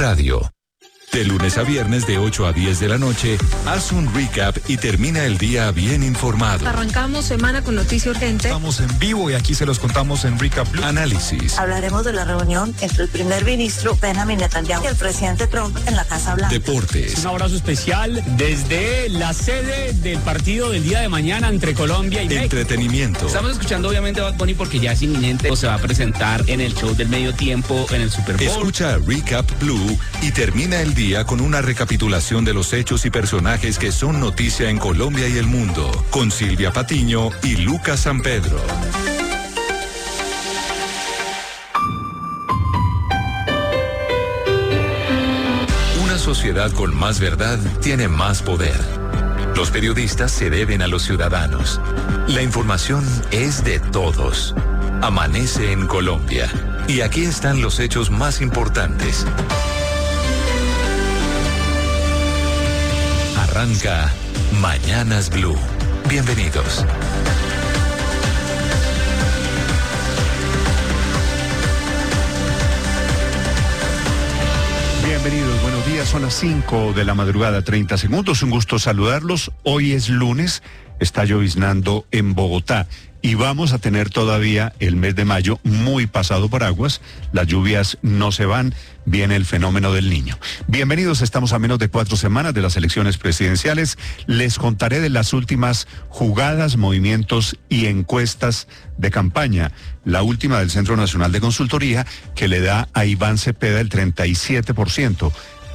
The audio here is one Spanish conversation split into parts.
Radio. De lunes a viernes de 8 a 10 de la noche, haz un recap y termina el día bien informado. Arrancamos semana con noticia urgente. Estamos en vivo y aquí se los contamos en Recap Blue. Análisis. Hablaremos de la reunión entre el primer ministro Benjamin Netanyahu y el presidente Trump en la Casa Blanca. Deportes. Un abrazo especial desde la sede del partido del día de mañana entre Colombia y México. Entretenimiento. Estamos escuchando obviamente a Bad Bunny porque ya es inminente, se va a presentar en el show del medio tiempo en el Super Bowl. Escucha Recap Blue y termina el día con una recapitulación de los hechos y personajes que son noticia en Colombia y el mundo, con Silvia Patiño y Lucas San Pedro. Una sociedad con más verdad tiene más poder. Los periodistas se deben a los ciudadanos. La información es de todos. Amanece en Colombia. Y aquí están los hechos más importantes. Arranca Mañanas Blue. Bienvenidos. Bienvenidos, buenos días, son las 5 de la madrugada, 30 segundos, un gusto saludarlos. Hoy es lunes, está lloviznando en Bogotá y vamos a tener todavía el mes de mayo muy pasado por aguas, las lluvias no se van, viene el fenómeno del Niño. Bienvenidos, estamos a menos de 4 semanas de las elecciones presidenciales, les contaré de las últimas jugadas, movimientos y encuestas de campaña. La última del Centro Nacional de Consultoría que le da a Iván Cepeda el 37%,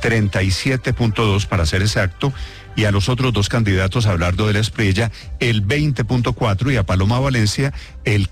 37.2% para ser exacto, y a los otros dos candidatos, a Abelardo de la Espriella, el 20.4% y a Paloma Valencia el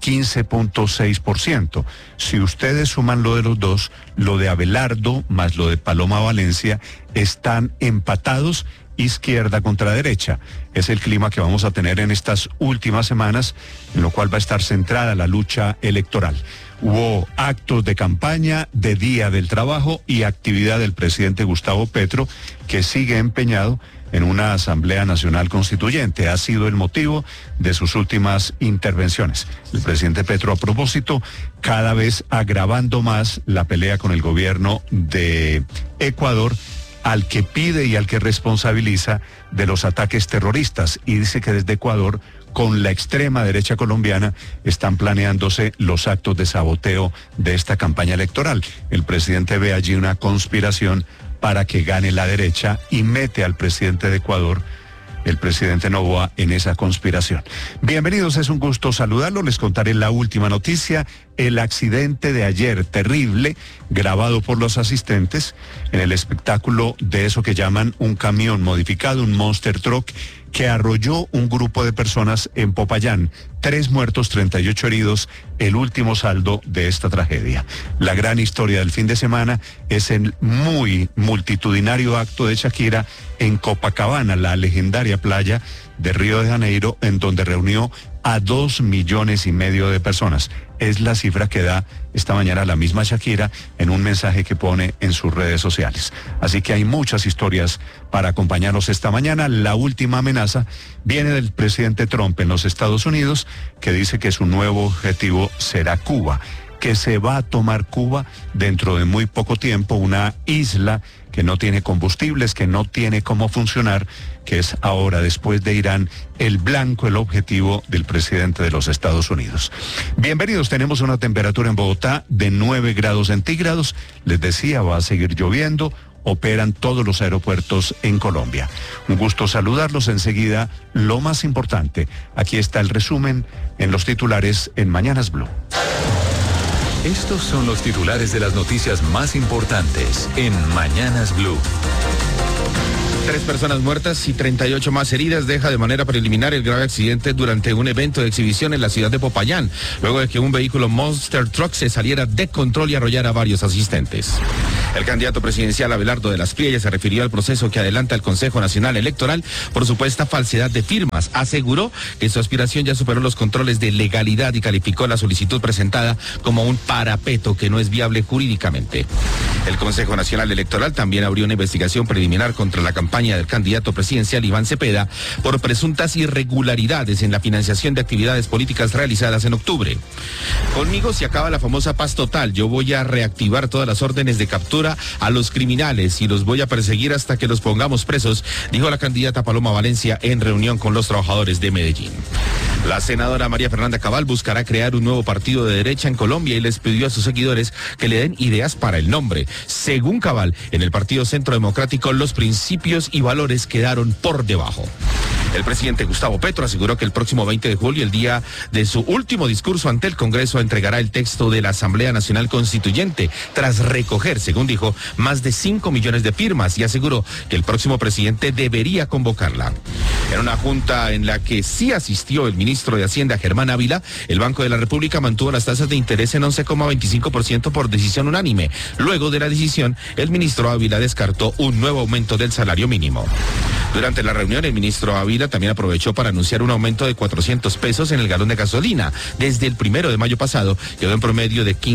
15.6%. Si ustedes suman lo de los dos, lo de Abelardo más lo de Paloma Valencia están empatados, izquierda contra derecha. Es el clima que vamos a tener en estas últimas semanas, en lo cual va a estar centrada la lucha electoral. Hubo actos de campaña, de Día del Trabajo y actividad del presidente Gustavo Petro, que sigue empeñado en una Asamblea Nacional Constituyente. Ha sido el motivo de sus últimas intervenciones. El presidente Petro, a propósito, cada vez agravando más la pelea con el gobierno de Ecuador, al que pide y al que responsabiliza de los ataques terroristas, y dice que desde Ecuador, con la extrema derecha colombiana, están planeándose los actos de saboteo de esta campaña electoral. El presidente ve allí una conspiración para que gane la derecha y mete al presidente de Ecuador, el presidente Noboa, en esa conspiración. Bienvenidos, es un gusto saludarlos. Les contaré la última noticia, el accidente de ayer, terrible, grabado por los asistentes en el espectáculo de eso que llaman un camión modificado, un monster truck, que arrolló un grupo de personas en Popayán. 3 muertos, 38 heridos, el último saldo de esta tragedia. La gran historia del fin de semana es el muy multitudinario acto de Shakira en Copacabana, la legendaria playa de Río de Janeiro, en donde reunió a 2,5 millones de personas. Es la cifra que da esta mañana la misma Shakira en un mensaje que pone en sus redes sociales. Así que hay muchas historias para acompañarnos esta mañana. La última amenaza viene del presidente Trump en los Estados Unidos, que dice que su nuevo objetivo será Cuba, que se va a tomar Cuba dentro de muy poco tiempo, una isla que no tiene combustibles, que no tiene cómo funcionar, que es ahora, después de Irán, el blanco, el objetivo del presidente de los Estados Unidos. Bienvenidos, tenemos una temperatura en Bogotá de 9 grados centígrados. Les decía, va a seguir lloviendo. Operan todos los aeropuertos en Colombia. Un gusto saludarlos. Enseguida, lo más importante. Aquí está el resumen en los titulares en Mañanas Blue. Estos son los titulares de las noticias más importantes en Mañanas Blue. 3 personas muertas y 38 más heridas deja de manera preliminar el grave accidente durante un evento de exhibición en la ciudad de Popayán, luego de que un vehículo Monster Truck se saliera de control y arrollara a varios asistentes. El candidato presidencial Abelardo de la Espriella se refirió al proceso que adelanta el Consejo Nacional Electoral por supuesta falsedad de firmas. Aseguró que su aspiración ya superó los controles de legalidad y calificó la solicitud presentada como un parapeto que no es viable jurídicamente. El Consejo Nacional Electoral también abrió una investigación preliminar contra la campaña campaña del candidato presidencial Iván Cepeda por presuntas irregularidades en la financiación de actividades políticas realizadas en octubre. Conmigo se acaba la famosa paz total. Yo voy a reactivar todas las órdenes de captura a los criminales y los voy a perseguir hasta que los pongamos presos, dijo la candidata Paloma Valencia en reunión con los trabajadores de Medellín. La senadora María Fernanda Cabal buscará crear un nuevo partido de derecha en Colombia y les pidió a sus seguidores que le den ideas para el nombre. Según Cabal, en el Partido Centro Democrático los principios y valores quedaron por debajo. El presidente Gustavo Petro aseguró que el próximo 20 de julio, el día de su último discurso ante el Congreso, entregará el texto de la Asamblea Nacional Constituyente, tras recoger, según dijo, más de 5 millones de firmas, y aseguró que el próximo presidente debería convocarla. En una junta en la que sí asistió el ministro de Hacienda, Germán Ávila, el Banco de la República mantuvo las tasas de interés en 11,25% por decisión unánime. Luego de la decisión, el ministro Ávila descartó un nuevo aumento del salario mínimo. Durante la reunión, el ministro Ávila también aprovechó para anunciar un aumento de 400 pesos en el galón de gasolina. Desde el 1 de mayo pasado quedó en promedio de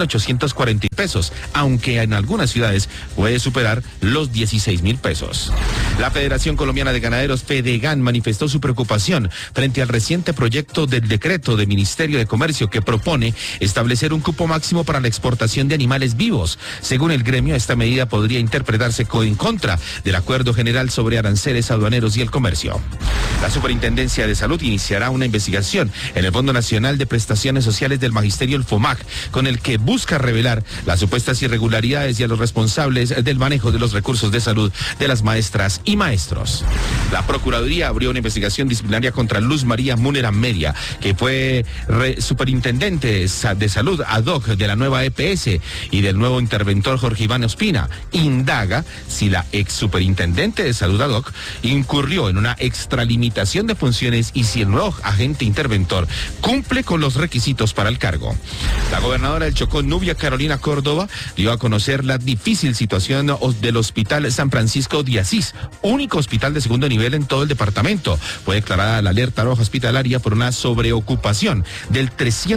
15.840 pesos, aunque en algunas ciudades puede superar los 16.000 pesos. La Federación Colombiana de Ganaderos, FEDEGAN, manifestó su preocupación frente al reciente proyecto del decreto del Ministerio de Comercio que propone establecer un cupo máximo para la exportación de animales vivos. Según el gremio, esta medida podría interpretarse en contra del Acuerdo General sobre Aranceles Aduaneros y el Comercio. La Superintendencia de Salud iniciará una investigación en el Fondo Nacional de Prestaciones Sociales del Magisterio, el FOMAG, con el que busca revelar las supuestas irregularidades y a los responsables del manejo de los recursos de salud de las maestras y maestros. La Procuraduría abrió una investigación disciplinaria contra Luz María Múnera Amedia, que fue superintendente de salud ad hoc de la nueva EPS y del nuevo interventor Jorge Iván Ospina. Indaga si la ex superintendente de salud ad hoc incurrió en una extralimitación de funciones y si el nuevo agente interventor cumple con los requisitos para el cargo. La gobernadora del Chocó, Nubia Carolina Córdoba, dio a conocer la difícil situación del Hospital San Francisco de Asís, único hospital de segundo nivel en todo el departamento. Fue declarada la alerta roja hospitalaria por una sobreocupación del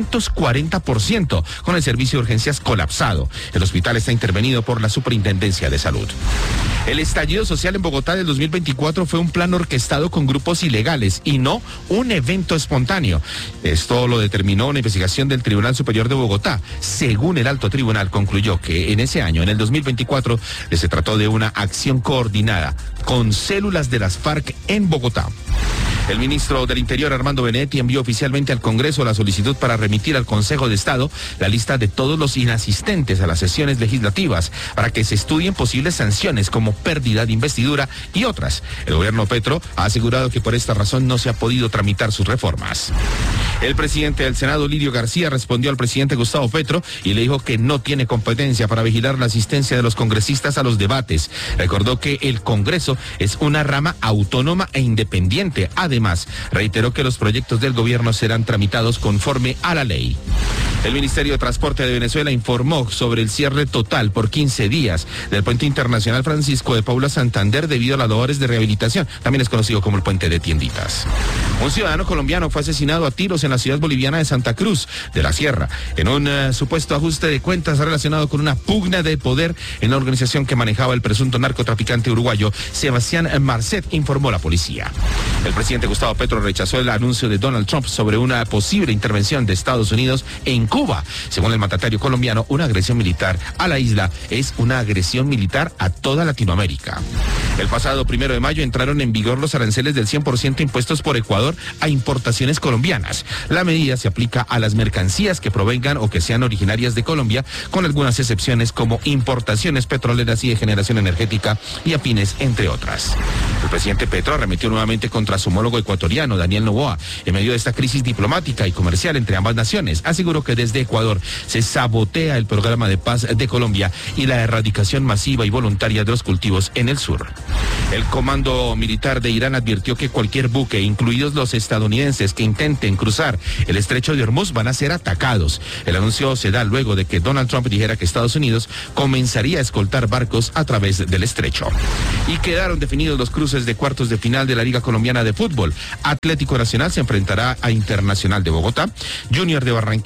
340%, con el servicio de urgencias colapsado. El hospital está intervenido por la Superintendencia de Salud. El estallido social en Bogotá del 2024 fue un plan orquestado con grupos ilegales y no un evento espontáneo. Esto lo determinó una investigación del Tribunal Superior de Bogotá. Según el alto tribunal, concluyó que en ese año, en el 2024, se trató de una acción coordinada con células de las FARC en Bogotá. El ministro del Interior, Armando Benedetti, envió oficialmente al Congreso la solicitud para remitir al Consejo de Estado la lista de todos los inasistentes a las sesiones legislativas para que se estudien posibles sanciones como pérdida de investidura y otras. El gobierno Petro ha asegurado que por esta razón no se ha podido tramitar sus reformas. El presidente del Senado, Lirio García, respondió al presidente Gustavo Petro y le dijo que no tiene competencia para vigilar la asistencia de los congresistas a los debates. Recordó que el Congreso es una rama autónoma e independiente. Además, reiteró que los proyectos del gobierno serán tramitados conforme a la ley. El Ministerio de Transporte de Venezuela informó sobre el cierre total por 15 días del Puente Internacional Francisco de Paula Santander debido a las labores de rehabilitación. También es conocido como el Puente de Tienditas. Un ciudadano colombiano fue asesinado a tiros en la ciudad boliviana de Santa Cruz de la Sierra en un supuesto ajuste de cuentas relacionado con una pugna de poder en la organización que manejaba el presunto narcotraficante uruguayo Sebastián Marcet, informó la policía. El presidente Gustavo Petro rechazó el anuncio de Donald Trump sobre una posible intervención de Estados Unidos en Cuba. Según el mandatario colombiano, una agresión militar a la isla es una agresión militar a toda Latinoamérica. El pasado 1 de mayo entraron en vigor los aranceles del 100% impuestos por Ecuador a importaciones colombianas. La medida se aplica a las mercancías que provengan o que sean originarias de Colombia, con algunas excepciones como importaciones petroleras y de generación energética y afines, entre otras. El presidente Petro arremetió nuevamente contra su homólogo ecuatoriano, Daniel Noboa, en medio de esta crisis diplomática y comercial entre ambas naciones. Aseguró que desde Ecuador se sabotea el programa de paz de Colombia y la erradicación masiva y voluntaria de los cultivos en el sur. El comando militar de Irán advirtió que cualquier buque, incluidos los estadounidenses, que intenten cruzar el estrecho de Hormuz van a ser atacados. El anuncio se da luego de que Donald Trump dijera que Estados Unidos comenzaría a escoltar barcos a través del estrecho. Y quedaron definidos los cruces de cuartos de final de la Liga Colombiana de Fútbol. Atlético Nacional se enfrentará a Internacional de Bogotá. Junior de Barranquilla se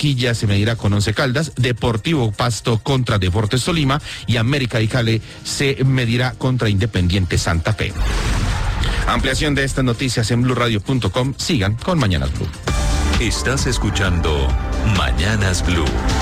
se medirá con Once Caldas, Deportivo Pasto contra Deportes Tolima y América de Cali se medirá contra Independiente Santa Fe. Ampliación de estas noticias en blurradio.com. Sigan con Mañanas Blue. Estás escuchando Mañanas Blue.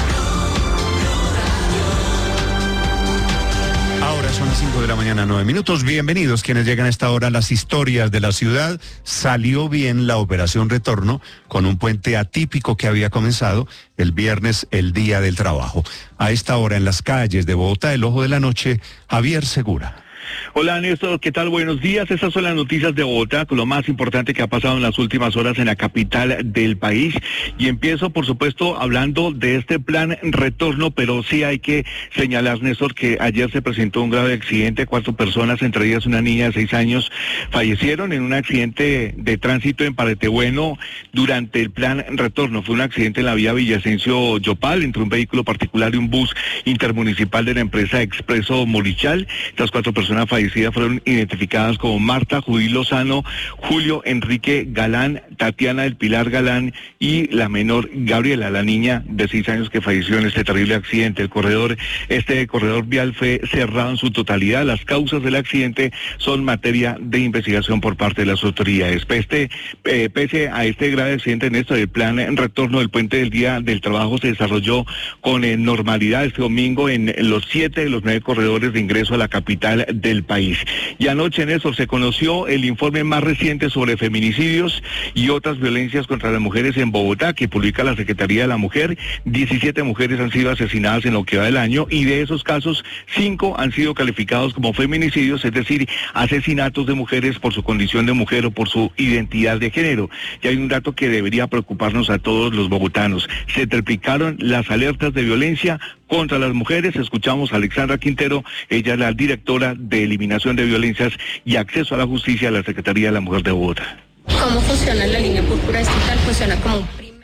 Ahora son las 5 de la mañana, 9 minutos. Bienvenidos quienes llegan a esta hora a las historias de la ciudad. Salió bien la operación Retorno con un puente atípico que había comenzado el viernes, el Día del Trabajo. A esta hora en las calles de Bogotá, el ojo de la noche, Javier Segura. Hola Néstor, ¿qué tal? Buenos días. Estas son las noticias de Bogotá, con lo más importante que ha pasado en las últimas horas en la capital del país. Y empiezo, por supuesto, hablando de este plan Retorno, pero sí hay que señalar, Néstor, que ayer se presentó un grave accidente. 4 personas, entre ellas una niña de 6 años, fallecieron en un accidente de tránsito en Paretebueno durante el plan Retorno. Fue un accidente en la vía Villavicencio-Yopal entre un vehículo particular y un bus intermunicipal de la empresa Expreso Morichal. Estas 4 personas fallecidas fueron identificadas como Marta Judí Lozano, Julio Enrique Galán, Tatiana del Pilar Galán y la menor Gabriela, la niña de 6 años que falleció en este terrible accidente. Este corredor vial fue cerrado en su totalidad. Las causas del accidente son materia de investigación por parte de las autoridades. Pese a este grave accidente, en el plan en Retorno del puente del Día del Trabajo se desarrolló con normalidad este domingo en los 7 de los 9 corredores de ingreso a la capital del país. Y anoche, Néstor, se conoció el informe más reciente sobre feminicidios y otras violencias contra las mujeres en Bogotá, que publica la Secretaría de la Mujer. 17 mujeres han sido asesinadas en lo que va del año, y de esos casos, 5 han sido calificados como feminicidios, es decir, asesinatos de mujeres por su condición de mujer o por su identidad de género. Y hay un dato que debería preocuparnos a todos los bogotanos. Se triplicaron las alertas de violencia contra las mujeres. Escuchamos a Alexandra Quintero, ella es la directora de Eliminación de Violencias y Acceso a la Justicia de la Secretaría de la Mujer de Bogotá. ¿Cómo funciona la línea púrpura distrital? Funciona como un primer...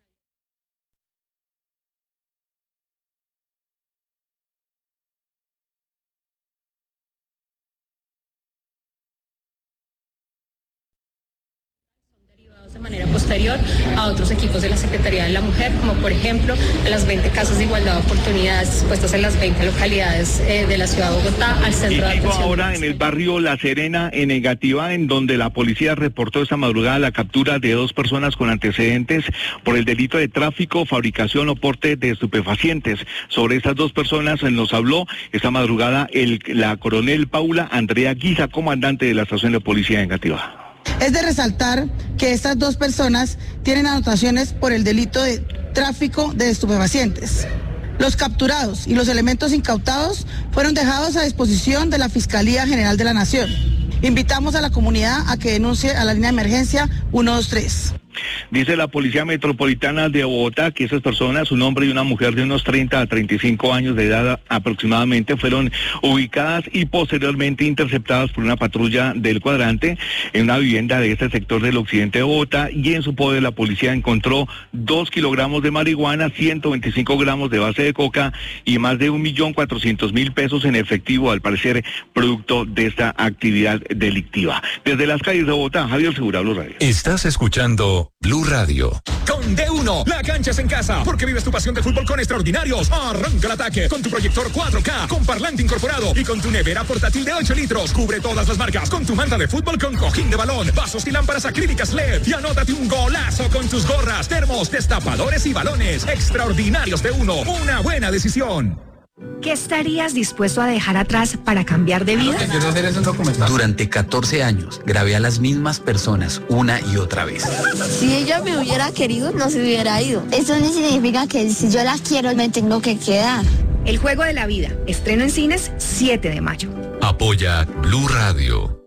de manera posterior a otros equipos de la Secretaría de la Mujer, como por ejemplo las 20 casas de igualdad de oportunidades puestas en las 20 localidades de la ciudad de Bogotá, al centro de atención. Ahora en el barrio La Serena, en Engativá, en donde la policía reportó esta madrugada la captura de 2 personas con antecedentes por el delito de tráfico, fabricación o porte de estupefacientes. Sobre estas 2 personas nos habló esta madrugada la coronel Paula Andrea Guiza, comandante de la estación de policía de Engativá. Es de resaltar que estas 2 personas tienen anotaciones por el delito de tráfico de estupefacientes. Los capturados y los elementos incautados fueron dejados a disposición de la Fiscalía General de la Nación. Invitamos a la comunidad a que denuncie a la línea de emergencia 123. Dice la Policía Metropolitana de Bogotá que esas personas, un hombre y una mujer de unos 30 a 35 años de edad aproximadamente, fueron ubicadas y posteriormente interceptadas por una patrulla del cuadrante en una vivienda de este sector del occidente de Bogotá, y en su poder la policía encontró 2 kilogramos de marihuana, 125 gramos de base de coca y más de 1.400.000 pesos en efectivo, al parecer producto de esta actividad delictiva. Desde las calles de Bogotá, Javier Segura, Blue Radio. Estás escuchando Blue Radio. Con D1, la cancha es en casa, porque vives tu pasión de fútbol con extraordinarios. Arranca el ataque con tu proyector 4K, con parlante incorporado y con tu nevera portátil de 8 litros. Cubre todas las marcas con tu manta de fútbol con cojín de balón, vasos y lámparas acrílicas LED. Y anótate un golazo con tus gorras, termos, destapadores y balones. Extraordinarios D1, una buena decisión. ¿Qué estarías dispuesto a dejar atrás para cambiar de vida? Durante 14 años grabé a las mismas personas una y otra vez. Si ella me hubiera querido, no se hubiera ido. Eso no significa que si yo la quiero, me tengo que quedar. El juego de la vida. Estreno en cines 7 de mayo. Apoya Blue Radio.